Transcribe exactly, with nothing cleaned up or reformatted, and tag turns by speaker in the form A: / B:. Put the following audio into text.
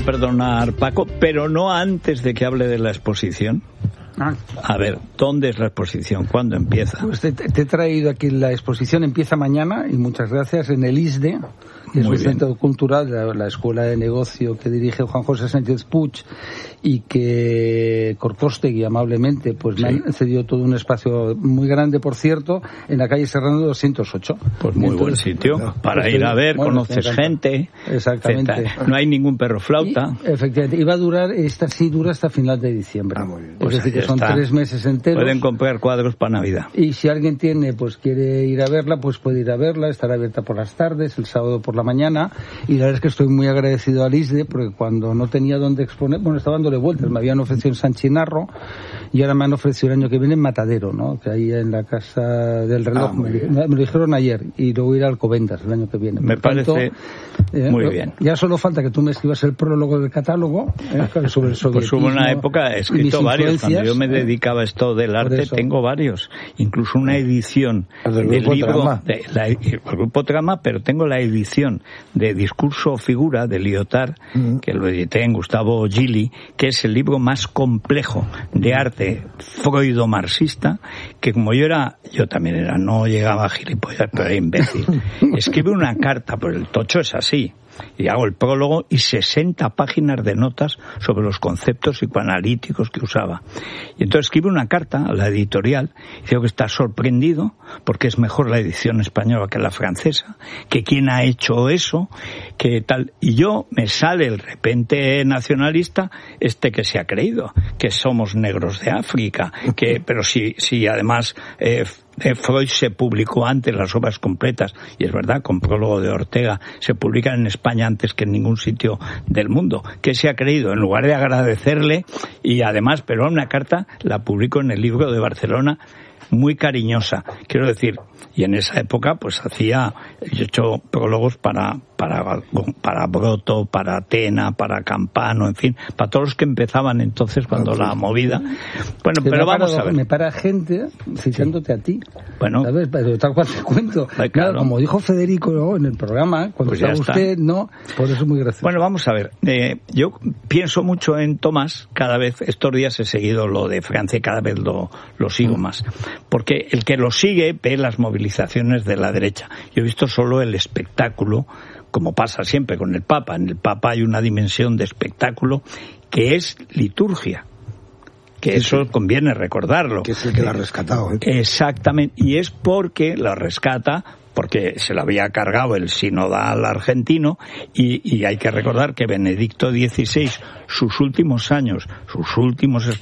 A: perdonar, Paco, pero no antes de que hable de la exposición.
B: Ah.
A: A ver, ¿dónde es la exposición? ¿Cuándo empieza?
B: Pues te, te he traído aquí, la exposición empieza mañana, y muchas gracias, en el I S D E, que es un centro cultural, la, la escuela de negocio que dirige Juan José Sánchez Puig, y que Corcostegui amablemente pues sí. me han cedido todo un espacio muy grande, por cierto, en la calle Serrano doscientos ocho.
A: Pues muy Entonces, buen sitio no, para pues ir a ver, bueno, conoces gente.
B: Exactamente.
A: Etcétera. No hay ningún perro flauta.
B: Y, efectivamente, y va a durar, esta sí dura hasta final de diciembre.
C: Ah, muy bien.
B: Pues es decir, que son está. tres meses enteros.
A: Pueden comprar cuadros para Navidad.
B: Y si alguien tiene, pues quiere ir a verla, pues puede ir a verla, estará abierta por las tardes, el sábado por la mañana, y la verdad es que estoy muy agradecido al I S D E, porque cuando no tenía dónde exponer, bueno, estaba dándole vueltas, me habían ofrecido en San Chinarro, y ahora me han ofrecido el año que viene en Matadero, ¿no? Que ahí en la Casa del Reloj, ah, me, me lo dijeron ayer, y luego ir a Alcobendas el año que viene.
A: Me por parece tanto, eh, muy bien.
B: Ya solo falta que tú me escribas el prólogo del catálogo, eh, sobre el sovietismo.
A: Pues hubo una época, he escrito varios, cuando yo me dedicaba a esto del arte, tengo varios, incluso una edición
C: del
A: del libro,
C: Trama.
A: de la, el grupo Trama, pero tengo la edición de Discurso o Figura de Lyotard, mm. que lo edité en Gustavo Gili, que es el libro más complejo de arte freudo-marxista, que como yo era, yo también era, no llegaba a gilipollas, pero era imbécil. Escribe una carta, pues el tocho es así, y hago el prólogo y sesenta páginas de notas sobre los conceptos psicoanalíticos que usaba. Y entonces escribe una carta a la editorial y digo que está sorprendido porque es mejor la edición española que la francesa, que quién ha hecho eso, que tal. Y yo me sale el repente nacionalista este que se ha creído, que somos negros de África, que pero si, si además eh, Eh, Freud se publicó antes las obras completas, y es verdad, con prólogo de Ortega, se publican en España antes que en ningún sitio del mundo. ¿Qué se ha creído? En lugar de agradecerle, y además, pero una carta la publico en el libro de Barcelona, muy cariñosa, quiero decir, y en esa época pues hacía, yo he hecho prólogos para para para Broto, para Atena, para Campano, en fin, para todos los que empezaban entonces cuando la movida. Bueno,
B: te
A: pero vamos
B: paro,
A: a ver.
B: Me para gente citándote a ti.
A: Bueno,
B: ¿sabes? Pero tal cual te cuento.
A: Ay, claro.
B: Claro, como dijo Federico, ¿no?, en el programa, cuando
A: pues
B: estaba usted, no, por eso es muy gracioso.
A: Bueno, vamos a ver. Eh, yo pienso mucho en Tomás, cada vez, estos días he seguido lo de Francia y cada vez lo, lo sigo más. Porque el que lo sigue ve las movilizaciones de la derecha. Yo he visto solo el espectáculo, como pasa siempre con el Papa. En el Papa hay una dimensión de espectáculo que es liturgia. Que sí, eso sí. Conviene recordarlo.
C: Que es el que la ha rescatado. ¿eh?
A: Exactamente. Y es porque la rescata, porque se lo había cargado el sinodal argentino, y, y hay que recordar que Benedicto dieciséis, sus últimos años, sus últimos